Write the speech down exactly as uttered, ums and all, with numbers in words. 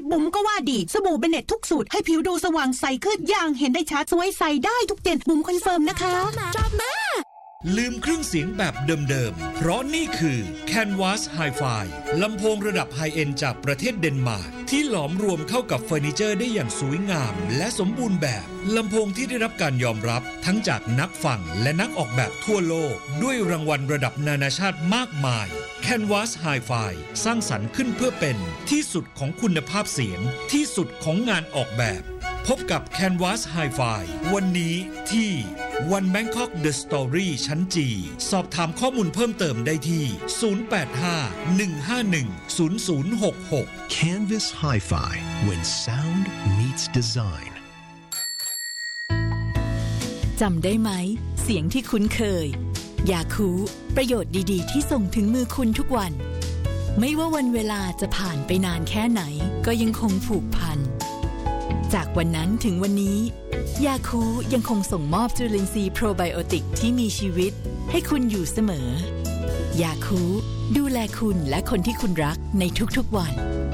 บุ๋มก็ว่าดีสบู่เบเน็ตทุกสูตรให้ผิวดูสว่างใสขึ้นอย่างเห็นได้ชัดสวยใสได้ทุกเดือนบุ๋มคอนเฟิร์มนะคะชอบมากลืมเครื่องเสียงแบบเดิมๆเพราะนี่คือ Canvas Hi-Fi ลำโพงระดับไฮเอนด์จากประเทศเดนมาร์กที่หลอมรวมเข้ากับเฟอร์นิเจอร์ได้อย่างสวยงามและสมบูรณ์แบบลำโพงที่ได้รับการยอมรับทั้งจากนักฟังและนักออกแบบทั่วโลกด้วยรางวัลระดับนานาชาติมากมาย Canvas Hi-Fi สร้างสรรค์ขึ้นเพื่อเป็นที่สุดของคุณภาพเสียงที่สุดของงานออกแบบพบกับ Canvas Hi-Fi วันนี้ที่ One Bangkok The Story ชั้นจีสอบถามข้อมูลเพิ่มเติมได้ที่ศูนย์ แปด ห้า หนึ่ง ห้า หนึ่ง ศูนย์ ศูนย์ หก หก Canvas Hi-Fi when sound meets design จำได้ไหมเสียงที่คุ้นเคยยาคูประโยชน์ดีๆที่ส่งถึงมือคุณทุกวันไม่ว่าวันเวลาจะผ่านไปนานแค่ไหนก็ยังคงผูกพันจากวันนั้นถึงวันนี้ยาคูยังคงส่งมอบจุลินทรีย์โปรไบโอติกที่มีชีวิตให้คุณอยู่เสมอยาคูดูแลคุณและคนที่คุณรักในทุกๆวัน